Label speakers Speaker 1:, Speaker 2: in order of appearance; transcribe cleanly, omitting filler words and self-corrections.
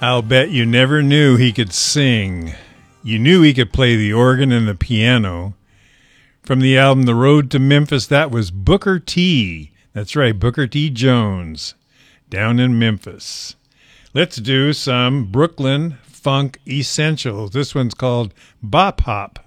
Speaker 1: I'll bet you never knew he could sing. You knew he could play the organ and the piano. From the album The Road to Memphis, that was Booker T. That's right, Booker T. Jones, down in Memphis. Let's do some Brooklyn Funk Essentials. This one's called Bop Hop.